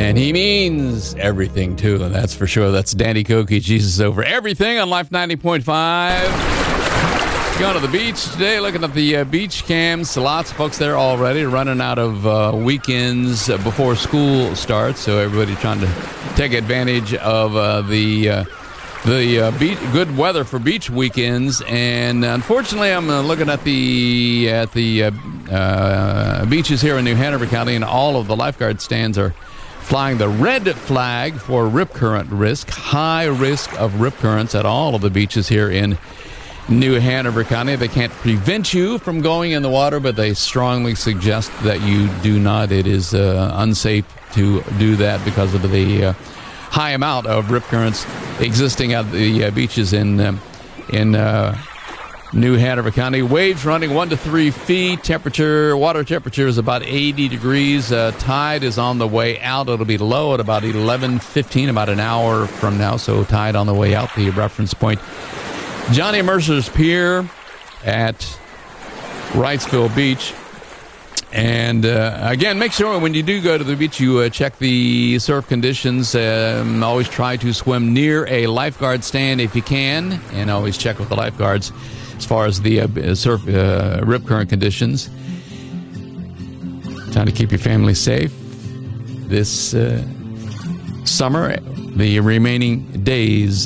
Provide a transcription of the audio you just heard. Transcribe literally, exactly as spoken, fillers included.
And he means everything, too, and that's for sure. That's Danny Koke, Jesus Over Everything on Life ninety point five. Going to the beach today, looking at the uh, beach cams. Lots of folks there already, running out of uh, weekends before school starts. So everybody trying to take advantage of uh, the uh, the uh, beach, good weather for beach weekends. And unfortunately, I'm uh, looking at the at the uh, uh, beaches here in New Hanover County, and all of the lifeguard stands are flying the red flag for rip current risk. High risk of rip currents at all of the beaches here in New Hanover County. They can't prevent you from going in the water, but they strongly suggest that you do not. It is uh, unsafe to do that because of the uh, high amount of rip currents existing at the uh, beaches in um, in uh, New Hanover County. Waves running one to three feet. Temperature, water temperature is about eighty degrees. Uh, tide is on the way out. It'll be low at about eleven fifteen, about an hour from now. So tide on the way out. The reference point, Johnny Mercer's Pier at Wrightsville Beach. And uh, again, make sure when you do go to the beach, you uh, check the surf conditions. Um, always try to swim near a lifeguard stand if you can, and always check with the lifeguards as far as the uh, surf uh, rip current conditions. Trying to keep your family safe this uh, summer, the remaining days